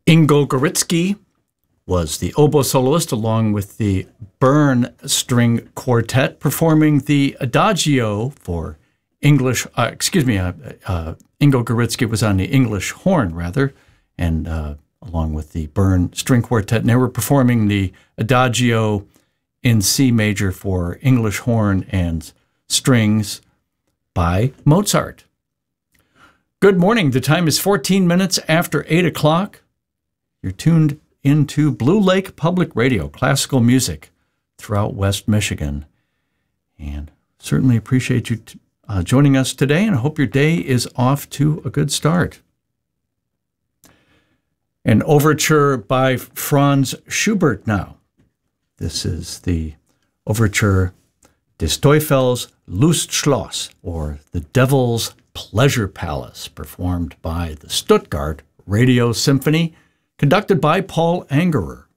Ingo Goritsky was the oboe soloist along with the Bern String Quartet performing the Adagio for English, Ingo Goritsky was on the English horn, rather, and along with the Bern String Quartet, and they were performing the Adagio in C major for English horn and strings by Mozart. Good morning. The time is 14 minutes after 8 o'clock. You're tuned into Blue Lake Public Radio, classical music throughout West Michigan. And certainly appreciate you joining us today, and I hope your day is off to a good start. An overture by Franz Schubert now. This is the overture Des Teufels Lustschloss, or The Devil's Pleasure Palace, performed by the Stuttgart Radio Symphony, conducted by Paul Angerer.